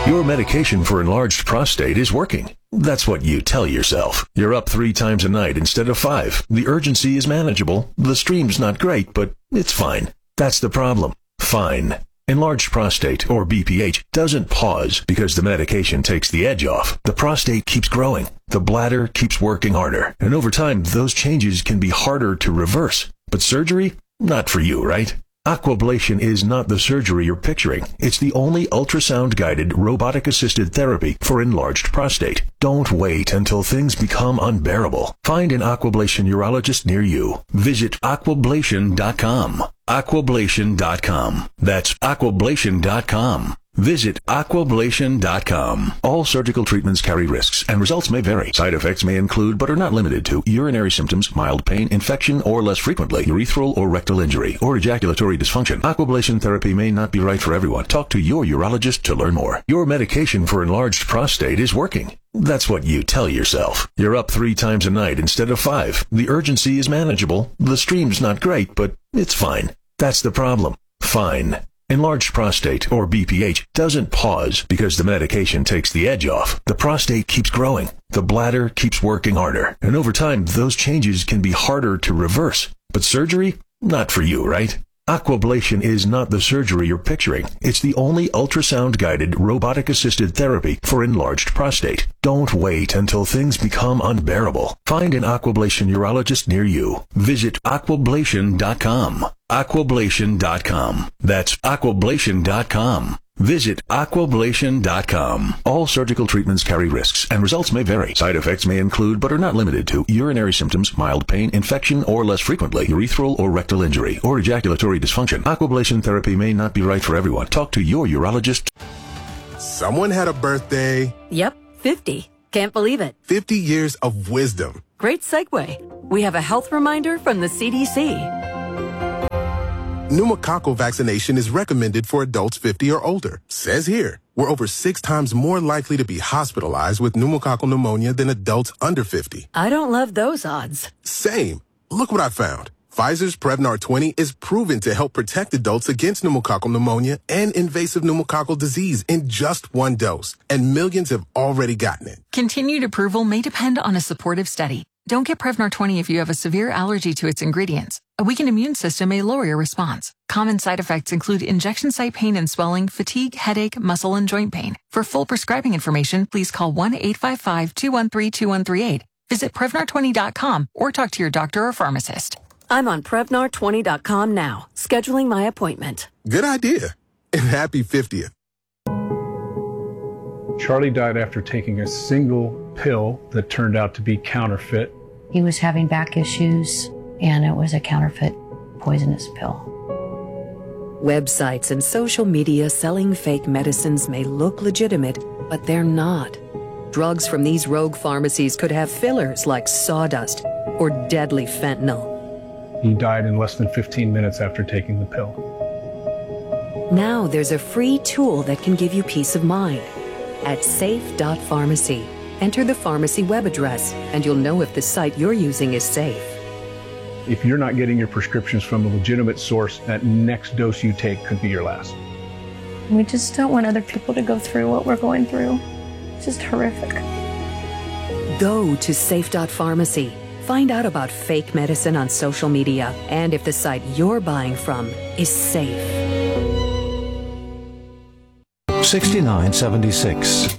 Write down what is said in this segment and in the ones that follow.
Your medication for enlarged prostate is working. That's what you tell yourself. You're up 3 times a night instead of 5. The urgency is manageable. The stream's not great, but it's fine. That's the problem. Fine. Enlarged prostate, or BPH, doesn't pause because the medication takes the edge off. The prostate keeps growing. The bladder keeps working harder. And over time, those changes can be harder to reverse. But surgery? Not for you, right? Aquablation is not the surgery you're picturing. It's the only ultrasound-guided, robotic-assisted therapy for enlarged prostate. Don't wait until things become unbearable. Find an Aquablation urologist near you. Visit aquablation.com. Aquablation.com. That's aquablation.com. Visit aquablation.com. All surgical treatments carry risks, and results may vary. Side effects may include, but are not limited to, urinary symptoms, mild pain, infection, or less frequently, urethral or rectal injury, or ejaculatory dysfunction. Aquablation therapy may not be right for everyone. Talk to your urologist to learn more. Your medication for enlarged prostate is working. That's what you tell yourself. You're up 3 times a night instead of 5. The urgency is manageable. The stream's not great, but it's fine. That's the problem. Fine. Enlarged prostate, or BPH, doesn't pause because the medication takes the edge off. The prostate keeps growing. The bladder keeps working harder. And over time, those changes can be harder to reverse. But surgery? Not for you, right? Aquablation is not the surgery you're picturing. It's the only ultrasound-guided, robotic-assisted therapy for enlarged prostate. Don't wait until things become unbearable. Find an Aquablation urologist near you. Visit aquablation.com. Aquablation.com. That's aquablation.com. Visit aquablation.com. All surgical treatments carry risks, and results may vary. Side effects may include, but are not limited to, urinary symptoms, mild pain, infection, or less frequently, urethral or rectal injury, or ejaculatory dysfunction. Aquablation therapy may not be right for everyone. Talk to your urologist. Someone had a birthday. Yep, 50. Can't believe it. 50 years of wisdom. Great segue. We have a health reminder from the CDC. Pneumococcal vaccination is recommended for adults 50 or older. Says here, we're over 6 times more likely to be hospitalized with pneumococcal pneumonia than adults under 50. I don't love those odds. Same. Look what I found. Pfizer's Prevnar 20 is proven to help protect adults against pneumococcal pneumonia and invasive pneumococcal disease in just 1 dose. And millions have already gotten it. Continued approval may depend on a supportive study. Don't get Prevnar 20 if you have a severe allergy to its ingredients. A weakened immune system may lower your response. Common side effects include injection site pain and swelling, fatigue, headache, muscle, and joint pain. For full prescribing information, please call 1-855-213-2138. Visit Prevnar20.com or talk to your doctor or pharmacist. I'm on Prevnar20.com now, scheduling my appointment. Good idea. And happy 50th. Charlie died after taking a single pill that turned out to be counterfeit. He was having back issues, and it was a counterfeit poisonous pill. Websites and social media selling fake medicines may look legitimate, but they're not. Drugs from these rogue pharmacies could have fillers like sawdust or deadly fentanyl. He died in less than 15 minutes after taking the pill. Now there's a free tool that can give you peace of mind. At safe.pharmacy, enter the pharmacy web address, and you'll know if the site you're using is safe. If you're not getting your prescriptions from a legitimate source, that next dose you take could be your last. We just don't want other people to go through what we're going through. It's just horrific. Go to safe.pharmacy. Find out about fake medicine on social media and if the site you're buying from is safe. 6976.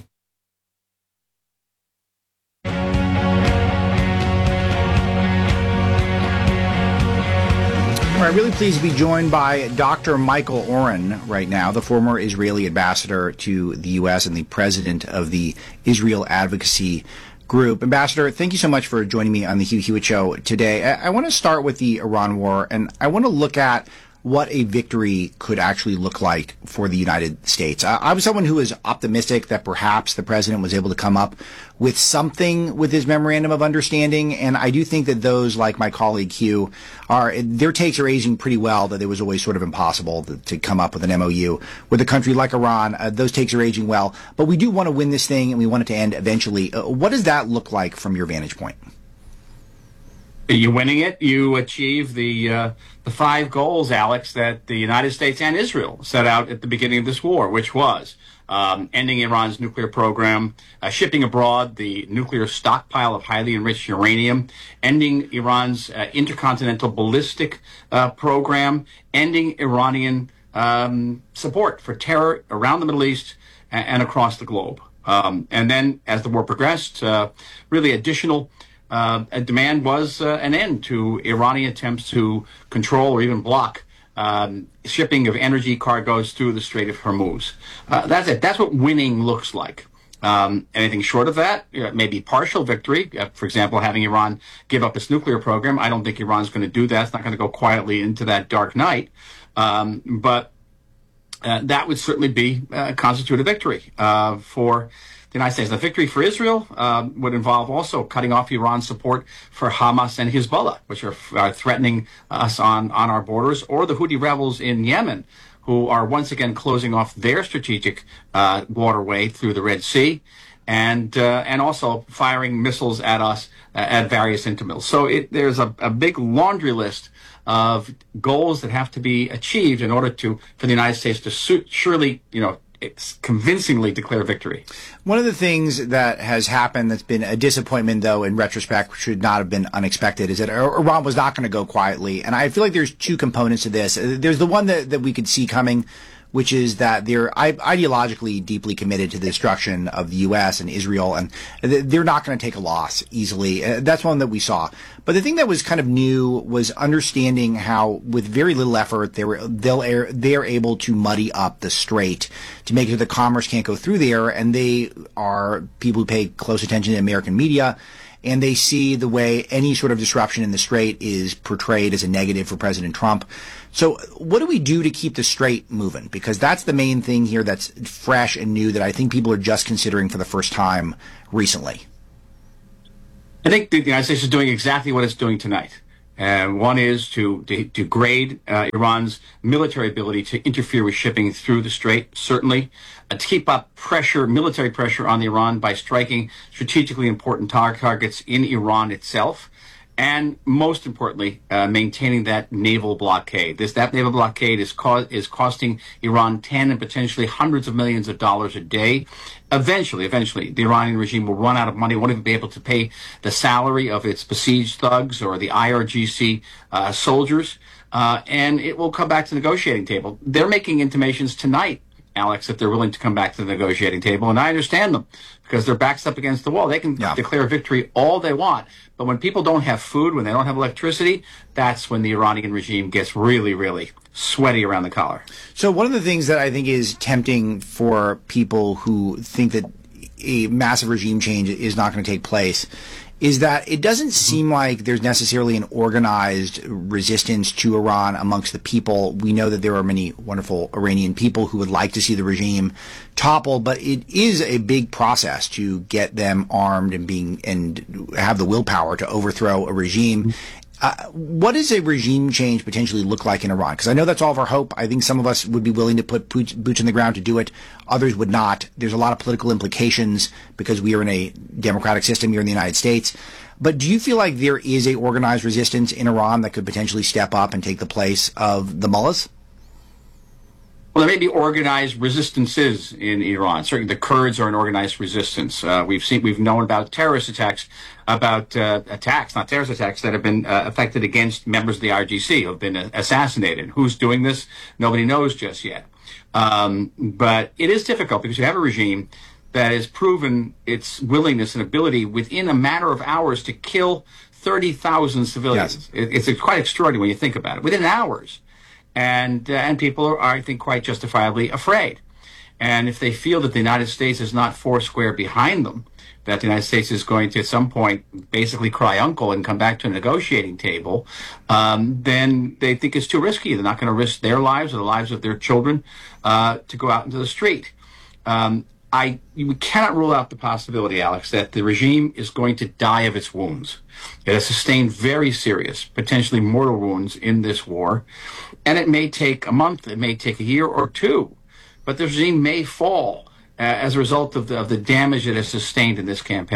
I'm really pleased to be joined by Dr. Michael Oren right now, the former Israeli ambassador to the U.S. and the president of the Israel Advocacy Group. Ambassador, thank you so much for joining me on the Hugh Hewitt Show today. I want to start with the Iran war, and I want to look at what a victory could actually look like for the United States. I'm someone who is optimistic that perhaps the president was able to come up with something with his memorandum of understanding, and I do think that those, like my colleague Hugh, their takes are aging pretty well, that it was always sort of impossible to come up with an MOU with a country like Iran. Those takes are aging well, but we do want to win this thing, and we want it to end eventually. What does that look like from your vantage point? You winning it, you achieve the 5 goals, Alex, that the United States and Israel set out at the beginning of this war, which was ending Iran's nuclear program, shipping abroad the nuclear stockpile of highly enriched uranium, ending Iran's intercontinental ballistic program, ending Iranian support for terror around the Middle East and across the globe. And then, as the war progressed, really additional demand was an end to Iranian attempts to control or even block shipping of energy cargoes through the Strait of Hormuz. That's it. That's what winning looks like. Anything short of that, maybe partial victory. For example, having Iran give up its nuclear program. I don't think Iran's going to do that. It's not going to go quietly into that dark night. But that would certainly be constitute a victory for the United States. The victory for Israel would involve also cutting off Iran's support for Hamas and Hezbollah, which are threatening us on our borders, or the Houthi rebels in Yemen, who are once again closing off their strategic waterway through the Red Sea, and also firing missiles at us at various intervals. So there's a big laundry list of goals that have to be achieved in order for the United States to surely, convincingly declare victory. One of the things that has happened that's been a disappointment, though, in retrospect, should not have been unexpected, is that Iran was not going to go quietly. And I feel like there's 2 components to this. There's the one that we could see coming, which is that they're ideologically deeply committed to the destruction of the U.S. and Israel, and they're not going to take a loss easily. That's one that we saw. But the thing that was kind of new was understanding how, with very little effort, they're able to muddy up the strait to make sure that commerce can't go through there. And they are people who pay close attention to American media, and they see the way any sort of disruption in the strait is portrayed as a negative for President Trump. So what do we do to keep the strait moving? Because that's the main thing here that's fresh and new that I think people are just considering for the first time recently. I think the United States is doing exactly what it's doing tonight. One is to degrade Iran's military ability to interfere with shipping through the strait, certainly, to keep up military pressure on Iran by striking strategically important targets in Iran itself, and most importantly, maintaining that naval blockade. That naval blockade is costing Iran 10 and potentially hundreds of millions of dollars a day. Eventually, the Iranian regime will run out of money, won't even be able to pay the salary of its besieged thugs or the IRGC soldiers, and it will come back to the negotiating table. They're making intimations tonight, Alex, that they're willing to come back to the negotiating table, and I understand them because their back's up against the wall. They can declare victory all they want, but when people don't have food, when they don't have electricity, that's when the Iranian regime gets really, really sweaty around the collar. So one of the things that I think is tempting for people who think that a massive regime change is not going to take place is that it doesn't seem like there's necessarily an organized resistance to Iran amongst the people. We know that there are many wonderful Iranian people who would like to see the regime topple, but it is a big process to get them armed and have the willpower to overthrow a regime. What does a regime change potentially look like in Iran? Because I know that's all of our hope. I think some of us would be willing to put boots on the ground to do it. Others would not. There's a lot of political implications because we are in a democratic system here in the United States. But do you feel like there is a organized resistance in Iran that could potentially step up and take the place of the mullahs? Well, there may be organized resistances in Iran. Certainly, the Kurds are an organized resistance. We've known about terrorist attacks, not terrorist attacks that have been affected against members of the IRGC who have been assassinated. Who's doing this? Nobody knows just yet. But it is difficult because you have a regime that has proven its willingness and ability within a matter of hours to kill 30,000 civilians. Yes. It's quite extraordinary when you think about it. Within hours. And people are, I think, quite justifiably afraid. And if they feel that the United States is not foursquare behind them, that the United States is going to, at some point, basically cry uncle and come back to a negotiating table, then they think it's too risky. They're not going to risk their lives or the lives of their children to go out into the street. We cannot rule out the possibility, Alex, that the regime is going to die of its wounds. It has sustained very serious, potentially mortal wounds in this war, and it may take a month, it may take a year or two, but the regime may fall as a result of the damage it has sustained in this campaign.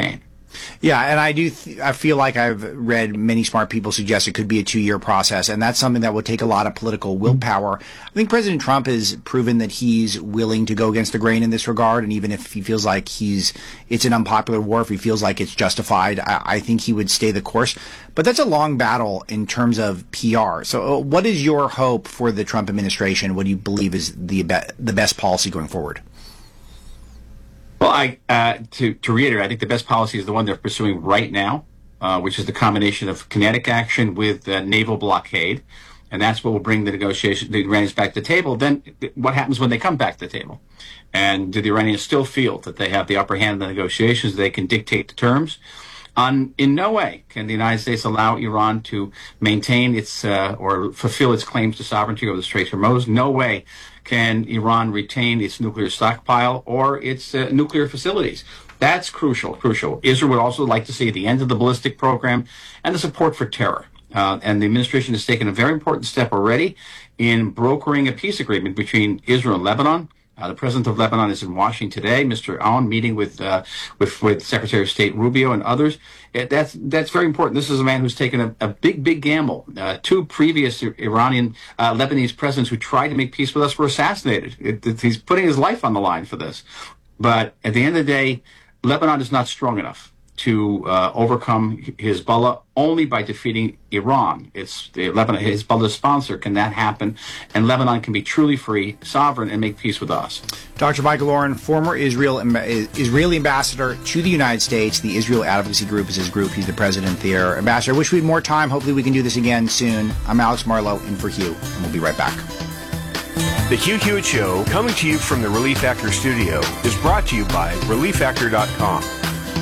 Yeah, and I feel like I've read many smart people suggest it could be a 2-year process, and that's something that would take a lot of political willpower. I think President Trump has proven that he's willing to go against the grain in this regard, and even if he feels like it's an unpopular war, if he feels like it's justified, I think he would stay the course. But that's a long battle in terms of PR. So what is your hope for the Trump administration? What do you believe is the best policy going forward? Well, to reiterate, I think the best policy is the one they're pursuing right now, which is the combination of kinetic action with naval blockade, and that's what will bring the Iranians back to the table. Then what happens when they come back to the table? And do the Iranians still feel that they have the upper hand in the negotiations, they can dictate the terms? In no way can the United States allow Iran to maintain its or fulfill its claims to sovereignty over the Strait of Hormuz. No way can Iran retain its nuclear stockpile or its nuclear facilities. That's crucial. Israel would also like to see the end of the ballistic program and the support for terror. And the administration has taken a very important step already in brokering a peace agreement between Israel and Lebanon. The president of Lebanon is in Washington today, Mr. Aoun, meeting with Secretary of State Rubio and others. That's very important. This is a man who's taken a big gamble. 2 previous Lebanese presidents who tried to make peace with us were assassinated. He's putting his life on the line for this. But at the end of the day, Lebanon is not strong enough to overcome Hezbollah. Only by defeating Iran. It's Lebanon, Hezbollah's sponsor. Can that happen? And Lebanon can be truly free, sovereign, and make peace with us. Dr. Michael Oren, former Israeli ambassador to the United States. The Israel Advocacy Group is his group. He's the president there. Ambassador, I wish we had more time. Hopefully we can do this again soon. I'm Alex Marlow in for Hugh, and we'll be right back. The Hugh Hewitt Show, coming to you from the Relief Factor studio, is brought to you by ReliefFactor.com.